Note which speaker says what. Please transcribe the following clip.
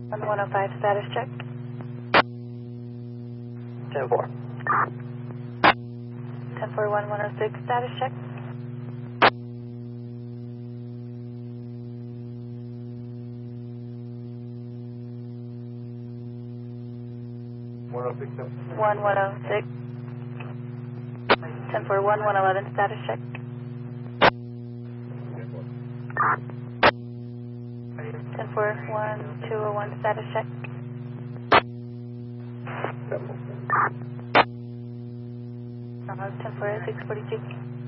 Speaker 1: 1105 status check.
Speaker 2: 10-4.
Speaker 1: 10-4-1106 status check. One 106. 10-4-1111 status check. 10-4-1201 status check. 10-4-642.